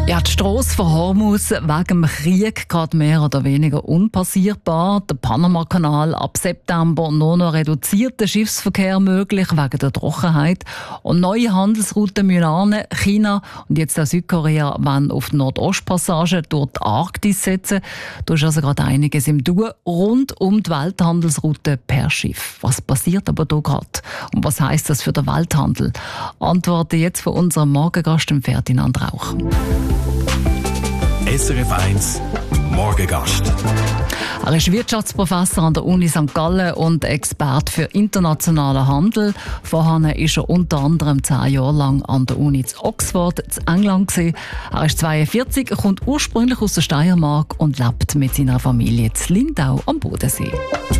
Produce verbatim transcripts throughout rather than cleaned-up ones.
Ja, die Strasse von Hormuz wegen dem Krieg gerade mehr oder weniger unpassierbar. Der Panama-Kanal ab September nur noch reduzierter Schiffsverkehr möglich wegen der Trockenheit. Und neue Handelsrouten müssen China und jetzt auch Südkorea wollen auf die Nordostpassage durch die Arktis setzen. Da ist also gerade einiges im Tun rund um die Welthandelsroute per Schiff. Was passiert aber da gerade? Und was heisst das für den Welthandel? Antworten jetzt von unserem Morgengast, Ferdinand Rauch. S R F eins Morgengast. Er ist Wirtschaftsprofessor an der Uni Sankt Gallen und Experte für internationalen Handel. Vorher war er unter anderem zehn Jahre lang an der Uni in Oxford, in England gewesen. Er ist zweiundvierzig, kommt ursprünglich aus der Steiermark und lebt mit seiner Familie in Lindau am Bodensee.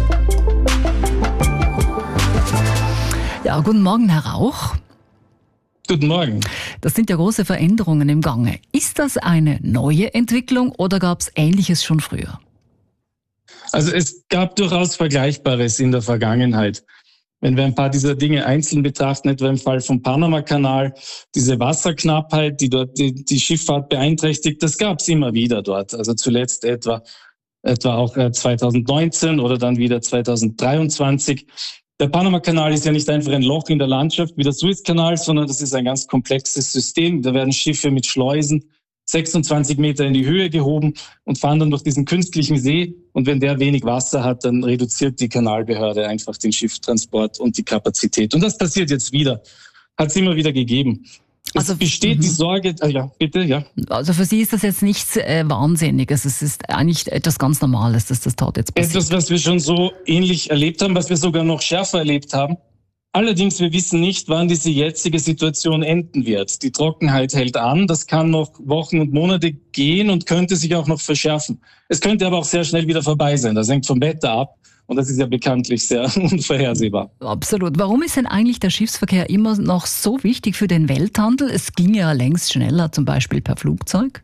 Ja, guten Morgen, Herr Rauch. Guten Morgen. Das sind ja große Veränderungen im Gange. Ist das eine neue Entwicklung oder gab es Ähnliches schon früher? Also es gab durchaus Vergleichbares in der Vergangenheit. Wenn wir ein paar dieser Dinge einzeln betrachten, etwa im Fall vom Panama-Kanal, diese Wasserknappheit, die dort die, die Schifffahrt beeinträchtigt, das gab es immer wieder dort. Also zuletzt etwa, etwa auch zweitausendneunzehn oder dann wieder zweitausenddreiundzwanzig. Der Panama-Kanal ist ja nicht einfach ein Loch in der Landschaft wie der Suezkanal, sondern das ist ein ganz komplexes System. Da werden Schiffe mit Schleusen sechsundzwanzig Meter in die Höhe gehoben und fahren dann durch diesen künstlichen See. Und wenn der wenig Wasser hat, dann reduziert die Kanalbehörde einfach den Schifftransport und die Kapazität. Und das passiert jetzt wieder. Hat es immer wieder gegeben. Es also, besteht m- die Sorge, ah ja, bitte, ja. Also für Sie ist das jetzt nichts äh, Wahnsinniges. Es ist eigentlich etwas ganz Normales, dass das dort jetzt passiert. Etwas, was wir schon so ähnlich erlebt haben, was wir sogar noch schärfer erlebt haben. Allerdings, wir wissen nicht, wann diese jetzige Situation enden wird. Die Trockenheit hält an, das kann noch Wochen und Monate gehen und könnte sich auch noch verschärfen. Es könnte aber auch sehr schnell wieder vorbei sein. Das hängt vom Wetter ab. Und das ist ja bekanntlich sehr unvorhersehbar. Absolut. Warum ist denn eigentlich der Schiffsverkehr immer noch so wichtig für den Welthandel? Es ging ja längst schneller, zum Beispiel per Flugzeug.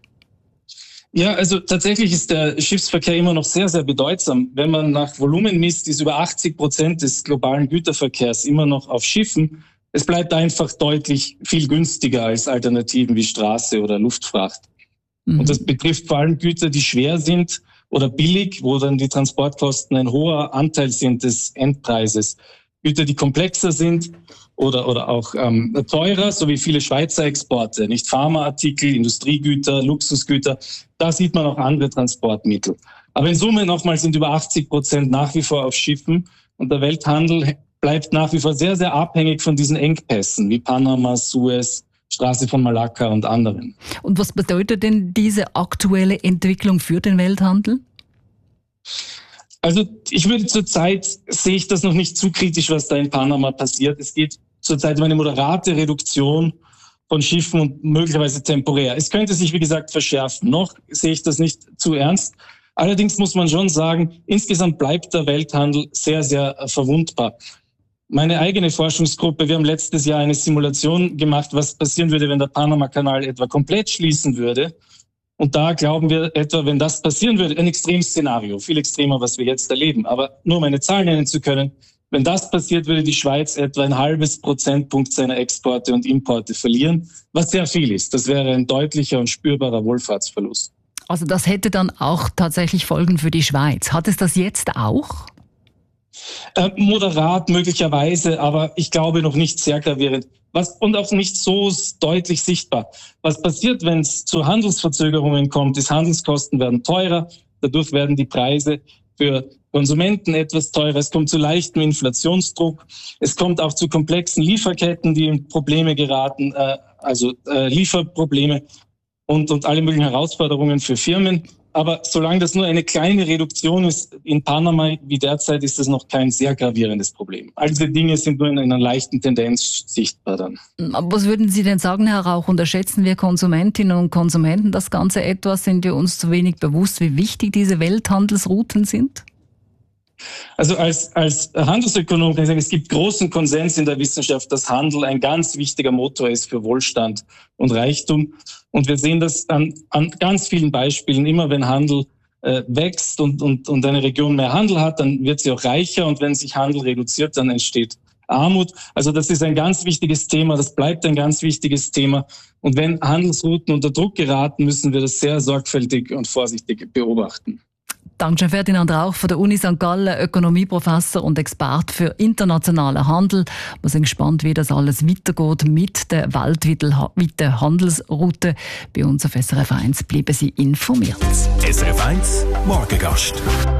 Ja, also tatsächlich ist der Schiffsverkehr immer noch sehr, sehr bedeutsam. Wenn man nach Volumen misst, ist über achtzig Prozent des globalen Güterverkehrs immer noch auf Schiffen. Es bleibt einfach deutlich viel günstiger als Alternativen wie Straße oder Luftfracht. Mhm. Und das betrifft vor allem Güter, die schwer sind oder billig, wo dann die Transportkosten ein hoher Anteil sind des Endpreises. Güter, die komplexer sind oder oder auch ähm, teurer, so wie viele Schweizer Exporte, nicht Pharmaartikel, Industriegüter, Luxusgüter, da sieht man auch andere Transportmittel. Aber in Summe nochmal sind über achtzig Prozent nach wie vor auf Schiffen und der Welthandel bleibt nach wie vor sehr, sehr abhängig von diesen Engpässen wie Panama, Suez, Straße von Malakka und anderen. Und was bedeutet denn diese aktuelle Entwicklung für den Welthandel? Also ich würde zurzeit, sehe ich das noch nicht zu kritisch, was da in Panama passiert. Es geht zurzeit um eine moderate Reduktion von Schiffen und möglicherweise temporär. Es könnte sich, wie gesagt, verschärfen. Noch sehe ich das nicht zu ernst. Allerdings muss man schon sagen, insgesamt bleibt der Welthandel sehr, sehr verwundbar. Meine eigene Forschungsgruppe, wir haben letztes Jahr eine Simulation gemacht, was passieren würde, wenn der Panama-Kanal etwa komplett schließen würde. Und da glauben wir etwa, wenn das passieren würde, ein Extremszenario, viel extremer, was wir jetzt erleben. Aber nur um eine Zahl nennen zu können, wenn das passiert, würde die Schweiz etwa ein halbes Prozentpunkt seiner Exporte und Importe verlieren, was sehr viel ist. Das wäre ein deutlicher und spürbarer Wohlfahrtsverlust. Also das hätte dann auch tatsächlich Folgen für die Schweiz. Hat es das jetzt auch? Äh, moderat möglicherweise, aber ich glaube noch nicht sehr gravierend. Was, und auch nicht so deutlich sichtbar. Was passiert, wenn es zu Handelsverzögerungen kommt, ist, Handelskosten werden teurer, dadurch werden die Preise für Konsumenten etwas teurer, es kommt zu leichtem Inflationsdruck, es kommt auch zu komplexen Lieferketten, die in Probleme geraten, äh, also äh, Lieferprobleme und, und alle möglichen Herausforderungen für Firmen. Aber solange das nur eine kleine Reduktion ist in Panama wie derzeit, ist das noch kein sehr gravierendes Problem. All diese Dinge sind nur in einer leichten Tendenz sichtbar dann. Was würden Sie denn sagen, Herr Rauch? Unterschätzen wir Konsumentinnen und Konsumenten das Ganze etwas? Sind wir uns zu wenig bewusst, wie wichtig diese Welthandelsrouten sind? Also als, als Handelsökonom kann ich sagen, es gibt großen Konsens in der Wissenschaft, dass Handel ein ganz wichtiger Motor ist für Wohlstand und Reichtum. Und wir sehen das an, an ganz vielen Beispielen. Immer wenn Handel äh, wächst und, und, und eine Region mehr Handel hat, dann wird sie auch reicher. Und wenn sich Handel reduziert, dann entsteht Armut. Also das ist ein ganz wichtiges Thema, das bleibt ein ganz wichtiges Thema. Und wenn Handelsrouten unter Druck geraten, müssen wir das sehr sorgfältig und vorsichtig beobachten. Dankeschön, Ferdinand Rauch von der Uni Sankt Gallen, Ökonomieprofessor und Experte für internationalen Handel. Wir sind gespannt, wie das alles weitergeht mit der weltweiten Handelsroute. Bei uns auf S R F eins bleiben Sie informiert. S R F eins Morgengast.